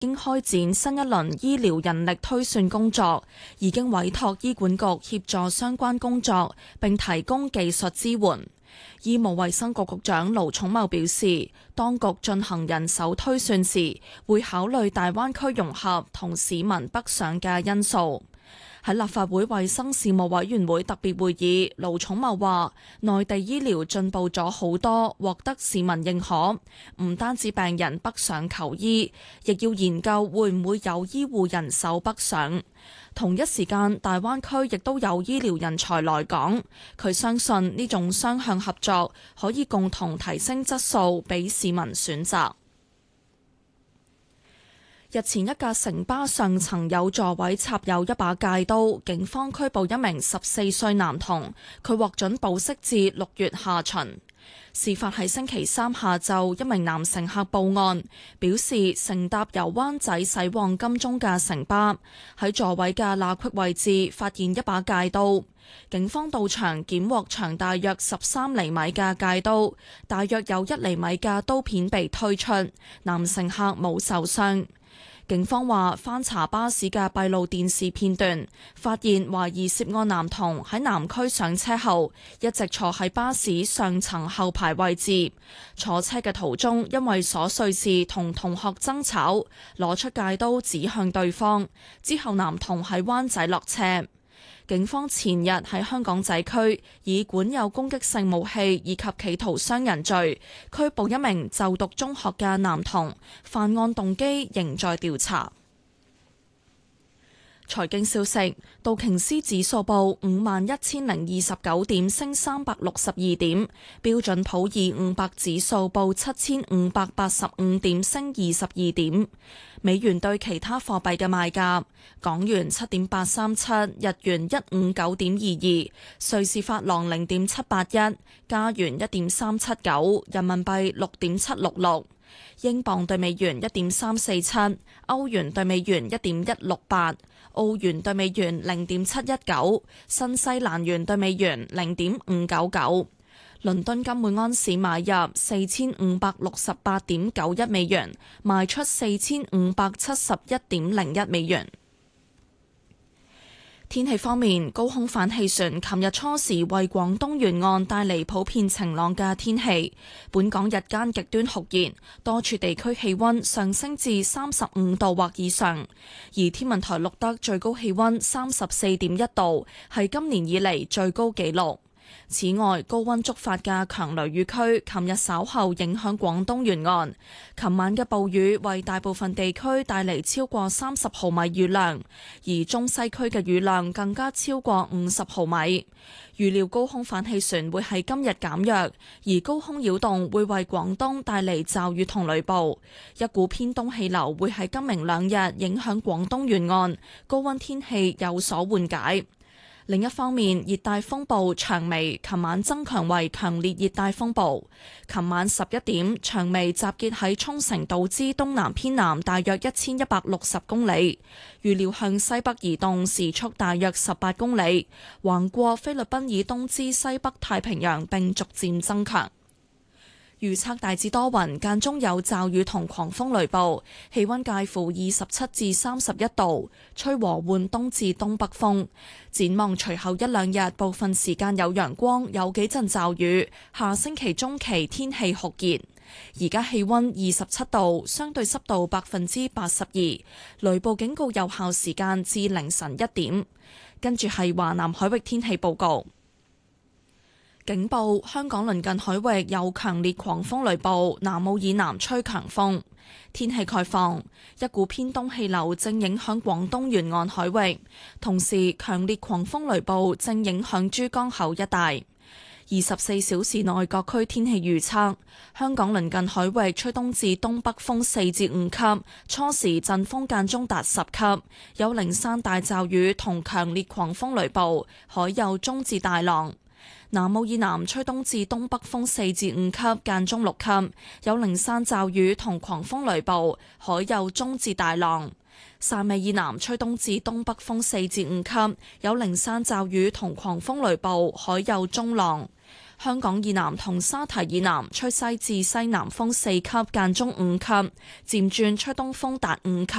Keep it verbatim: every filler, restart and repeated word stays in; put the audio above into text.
經開展新一輪醫療人力推算工作，已經委託醫管局協助相關工作，並提供技術支援。醫務衛生局局長盧寵茂表示，當局進行人手推算時，會考慮大灣區融合同市民北上嘅因素。喺立法會衛生事務委員會特別會議，盧寵茂話：內地醫療進步咗好多，獲得市民認可。唔單止病人北上求醫，亦要研究會唔會有醫護人手北上。同一時間，大灣區亦都有醫療人才來港。佢相信呢種雙向合作可以共同提升質素，俾市民選擇。日前一架城巴上層有座位插有一把戒刀，警方拘捕一名十四歲男童，佢獲准保釋至六月下旬。事發喺星期三下晝，一名男乘客報案，表示乘搭由灣仔駛往金鐘嘅城巴，喺座位嘅罅隙位置發現一把戒刀。警方到場檢獲長大約十三厘米嘅戒刀，大約有一厘米嘅刀片被推出，男乘客冇受傷。警方話翻查巴士嘅閉路電視片段，發現懷疑涉案男童喺南區上車後，一直坐喺巴士上層後排位置。坐車嘅途中，因為瑣碎事同同學爭吵，攞出戒刀指向對方。之後男童喺灣仔落車。警方前日喺香港仔區以管有攻擊性武器以及企圖傷人罪拘捕一名就讀中學嘅男童，犯案動機仍在調查。財經消息，道瓊斯指數報五萬一千零二十九點，升三百六十二點；標準普爾五百指數報七千五百八十五點，升二十二點。美元對其他貨幣嘅賣價：港元七點八三七，日元一五九點二二，瑞士法郎零點七八一，加元一點三七九，人民幣六點七六六。英鎊對美元一點三四七，歐元對美元一點一六八，澳元對美元零點七一九，新西蘭元對美元零點五九九。倫敦金每安士買入四千五百六十八點九一美元，賣出四千五百七十一點零一美元。天氣方面，高空反氣旋琴日初時為廣東沿岸帶嚟普遍晴朗嘅天氣。本港日間極端酷熱，多處地區氣溫上升至三十五度或以上，而天文台錄得最高氣溫三十四點一度，係今年以嚟最高紀錄。此外，高溫觸發嘅強雷雨區，琴日稍後影響廣東沿岸。琴晚嘅暴雨為大部分地區帶嚟超過三十毫米雨量，而中西區嘅雨量更加超過五十毫米。預料高空反氣旋會喺今日減弱，而高空擾動會為廣東帶嚟驟雨同雷暴。一股偏東氣流會喺今明兩日影響廣東沿岸，高溫天氣有所緩解。另一方面，熱帶風暴長眉琴晚增強為強烈熱帶風暴。琴晚十一點，長眉集結喺沖繩島之東南偏南大約一千一百六十公里，預料向西北移動，時速大約十八公里，橫過菲律賓以東之西北太平洋並逐漸增強。預測大致多雲，間中有驟雨同狂風雷暴，氣溫介乎二十七至三十一度，吹和緩東至東北風。展望隨後一兩日，部分時間有陽光，有幾陣驟雨。下星期中期天氣酷熱。而家氣溫二十七度，相對濕度百分之八十二，雷暴警告有效時間至凌晨一點。跟住係華南海域天氣報告。警報：香港鄰近海域有強烈狂風雷暴，南澳以南吹強風。天氣概況：一股偏東氣流正影響廣東沿岸海域，同時強烈狂風雷暴正影響珠江口一帶。二十四小時內各區天氣預測：香港鄰近海域吹東至東北風四至五級，初時陣風間中達十級，有零散大驟雨同強烈狂風雷暴，海有中至大浪。南澳以南吹東至東北風四至五級，間中六級，有零散驟雨同狂風雷暴，海有中至大浪。汕尾以南吹東至東北風四至五級，有零散驟雨同狂風雷暴，海有中浪。 香港以南同沙堤以南吹西至西南風四級，間中五級，漸轉吹東風達五級。